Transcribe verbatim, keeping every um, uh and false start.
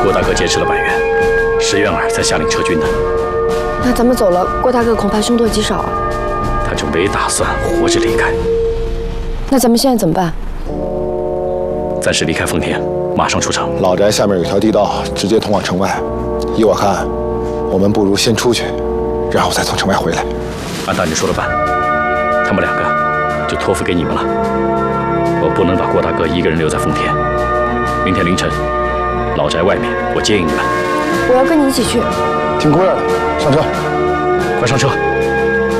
郭大哥劫持了百元，石渊儿才下令撤军的。 那咱们走了，郭大哥恐怕凶多吉少啊。 他就没打算活着离开。 那咱们现在怎么办？ 暂时离开奉天，马上出城。 老宅下面有条地道，直接通往城外。依我看，我们不如先出去，然后再从城外回来。 按大人说的办，他们两个就托付给你们了。我不能把郭大哥一个人留在奉天。明天凌晨，老宅外面我接应你们。 我要跟你一起去。 听姑爷的，上车。 快上车！